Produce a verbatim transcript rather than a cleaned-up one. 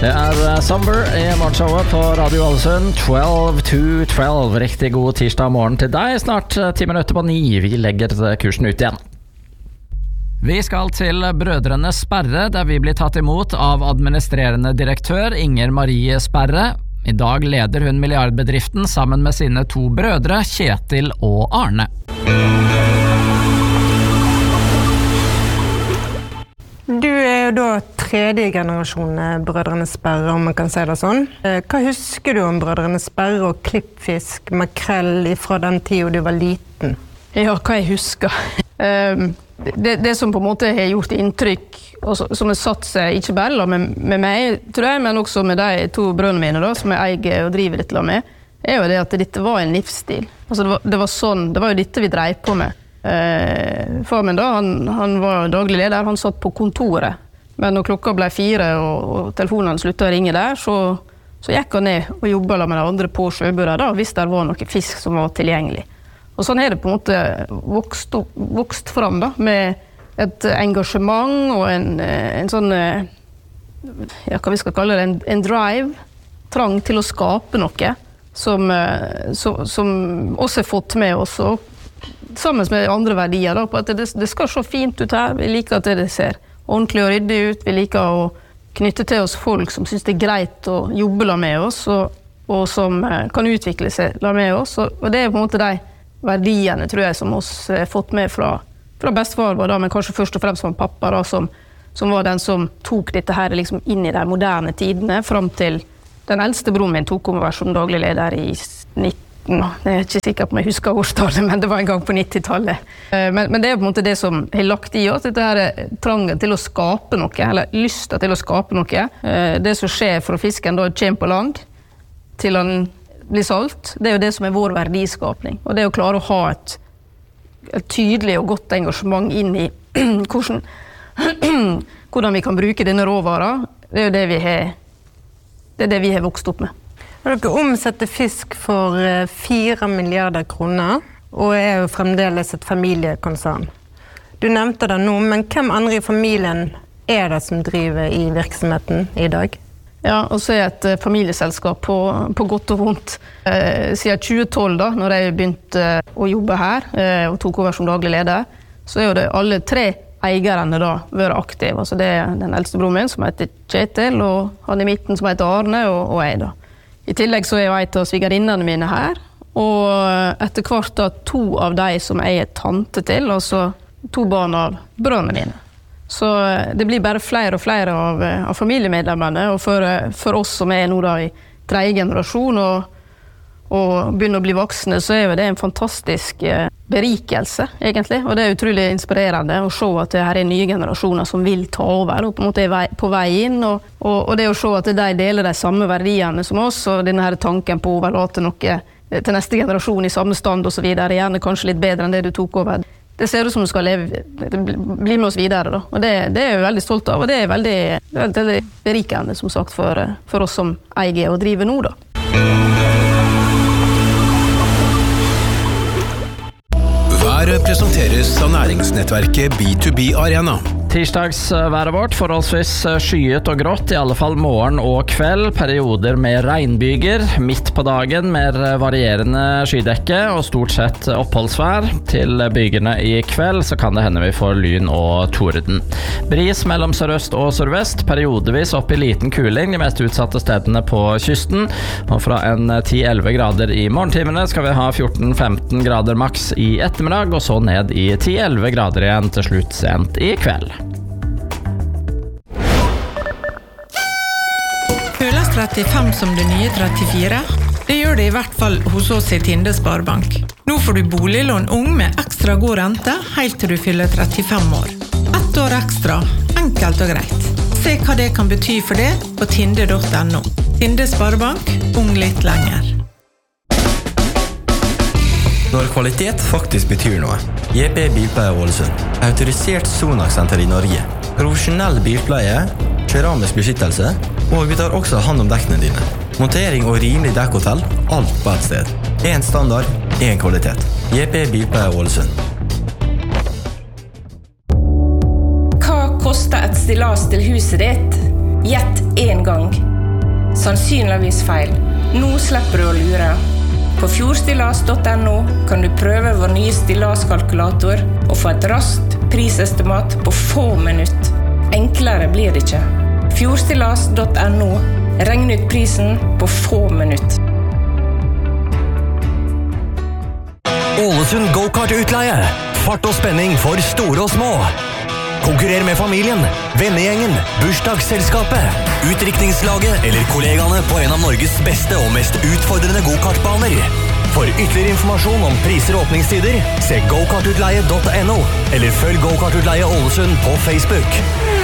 Det er Summer i morgenshowet på Radio Ålesund, tolv til tolv. Riktig god tirsdag morgen til deg. Snart ti minutter på ni. Vi legger kursen ut igjen. Vi skal til Brødrene Sperre, der vi blir tatt imot av administrerende direktør Inger Marie Sperre. I dag leder hun milliardbedriften sammen med sine to brødre, Kjetil og Arne. Du er jo da tredje generasjon Brødrene Sperre, om man kan si det sånn. Hva husker du om Brødrene Sperre og klippfisk, makrell fra den tiden du var liten? Ja, hva jeg husker? det, det som på en måte har gjort inntrykk, og som har satt seg ikke bare med, med meg, tror jeg, men også med de to brødrene mine, da, som jeg eier og driver litt med, er jo det at dette var en livsstil. Altså, det, var, det var sånn, det var jo dette vi drev på med. Eh, far min da, han, han var daglig leder, han satt på kontoret. Men når klokka ble fire og, og telefonene sluttet å ringe der, så, så gikk han ned og jobbet med de andre på sjøburet da, hvis det var noe fisk som var tilgjengelig. Og sånn er det på en måte vokst, vokst fram da, med et engasjement og en, en sånn, ja, hva vi skal kalle det, en, en drive, trang til å skape noe, som, som, som også har fått med oss, og sammen med andre verdier da, på at det, det skal se fint ut her, vi liker at det ser ordentlig og ryddig ut, vi liker å knytte til oss folk som synes det er greit å jobbe la med oss, og, og som kan utvikle seg la med oss, og, og det er på en måte de verdiene, tror jeg, som oss har fått med fra, fra bestefar, da, men kanskje først og fremst fra pappa, da, som, som var den som tok dette her liksom inn i de moderne tidene, frem til den eldste broren min tok over som daglig leder i nitten Jeg er ikke sikker på om jeg husker årstallet, men det var en gang på nittitallet. Men, men det er på en måte det som har lagt i oss, dette her trangen til å skape noe, eller lysten til å skape noe. Det som skjer for fisken da kommer på land, til han blir solgt, det er jo det som er vår verdiskapning. Og det å klare å ha et, et tydelig og godt engasjement inn i hvordan, hvordan vi kan bruke denne råvara, det er jo det vi har, det er det vi har vokst opp med. Dere omsetter fisk for fire milliarder kroner, og er jo fremdeles et familiekonsern. Du nevnte det nå, men hvem andre i familien er det som driver i virksomheten i dag? Ja, og så er et familieselskap på, på godt og vondt. Eh, siden tjue tolv da, når jeg begynte å jobbe her, eh, og tok over som daglig leder, så er jo det alle tre eierne da vært aktive. Altså det er den eldste broren min, som heter Kjetil, og han i midten som heter Arne, og, og jeg da. I tillegg så er jeg et av svigerinnene mine her, og etter hvert da to av de som jeg er tante til, altså to barn av brødrene mine. Så det blir bare flere og flere av, av familiemedlemmene, og for, for oss som er nå da i tredje generasjon og, og begynner å bli voksne, så er det en fantastisk berikelse, egentlig. Og det er utrolig inspirerende å se at det her er nye generasjoner som vil ta over, og på en måte er vei, på vei inn, og, og, og det å se at de deler de samme verdiene som oss, og denne her tanken på å overlate noe til neste generasjon i samme stand og så videre, gjerne kanskje litt bedre enn det du tok over. Det ser ut som du skal leve, bli med oss videre da, og det, det er jeg veldig stolt av, og det er veldig, veldig, veldig berikende, som sagt, for, for oss som eier og driver nå da. Været presenteres av næringsnettverket B to B Arena. Tirsdagsværet vårt forholdsvis skyet og grått, i alle fall morgen og kveld. Perioder med regnbyger, midt på dagen mer varierende skydekke og stort sett oppholdsvær. Til bygene i kveld så kan det hende vi får lyn og torden. Bris mellom sørøst og sørvest, periodevis opp i liten kuling de mest utsatte stedene på kysten. Og fra en ti til elleve grader i morgentimene skal vi ha fjorten til femten grader maks i ettermiddag, og så ned i ti til elleve grader igjen til slutt sent i kveld. Føles trettifem som det nye trettifire? Det gjør det i hvert fall hos oss i Tinde Sparebank. Nå får du boliglån ung med ekstra god rente helt til du fyller trettifem år. Ett år ekstra, enkelt og greit. Se hva det kan bety for det på tinde punktum no. Tinde Sparebank, ung litt lenger. Når kvalitet faktisk betyr noe. J P Bilpleie Ålesund. Autorisert Sonax-senter i Norge. Profesjonell bilpleie, keramisk beskyttelse, og vi tar også hand om dekkene dine. Montering og rimelig dekkhotell, alt på et sted. En standard, en kvalitet. J P Bilpleie Ålesund. Hva koster et stillas til huset ditt? Gjett en gang. Sannsynligvis feil. Nå slipper du å lure. På fjordstillas punktum no kan du prøve vår nye stillaskalkulator og få et raskt prisestimat på få minutt. Enklere blir det ikke. fjordstillas punktum no. Regn ut prisen på få minutt. Ålesund Go-Kart-utleie. Fart og spenning for store og små. Konkurrer med familien, vennegjengen, bursdagsselskapet, utdrikningslaget eller kollegaene på en av Norges beste og mest utfordrende go-kartbaner. For ytterligere informasjon om priser og åpningstider, se go kartutleie punktum no eller følg Go-Kart-utleie Ålesund på Facebook.